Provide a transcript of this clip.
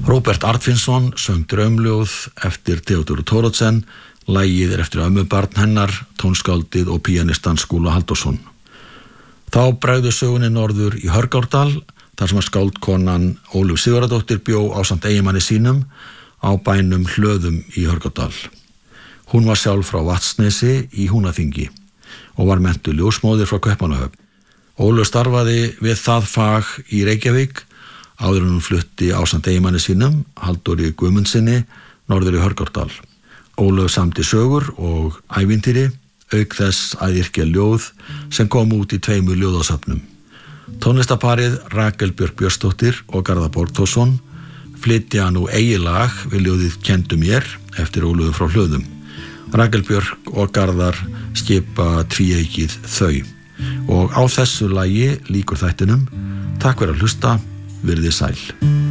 Róbert Arnfinnsson söng draumljóð eftir Theodóru Thoroddsen, lagið eftir ömmubarn hennar, tónskáldið og píanistan Skúla Halldórsson. Þá bregðu sögunni norður í Hörgárdal, þar sem skáldkonan Ólöf Sigurðardóttir bjó ásamt eiginmanni sínum á bænum Hlöðum í Hörgárdal. Hún var sjálf frá Vatnsnesi í Húnaþingi og var menntuð ljósmóðir frá Kaupmannahöfn. Ólöf starfaði við það fag í Reykjavík áður en hún flutti ásamt eiginmanni sínum, Halldóri Guðmundsinni, norður í Hörgárdal. Ólöf samdi sögur og ævintýri, auk þess að yrkja ljóð sem kom út í 2 ljóðasöfnum. Tónlistarparið Rakel Björk Björnsdóttir og Garðar Borgþórsson flytja nú eigið lag við ljóðið Kendu mér eftir Ólöfu frá Hlöðum. Rakel Björk og Garðar skipa tvíeykið Þau. Og á þessu lagi lýkur þættinum. Takk fyrir að hlusta, verið þið sæl.